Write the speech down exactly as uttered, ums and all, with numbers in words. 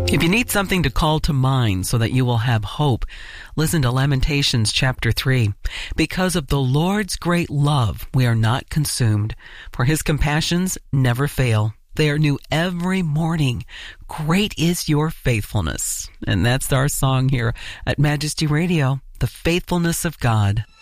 If you need something to call to mind so that you will have hope, listen to Lamentations chapter three. Because of the Lord's great love, we are not consumed, for his compassions never fail. They are new every morning. Great is your faithfulness. And that's our song here at Majesty Radio, the faithfulness of God.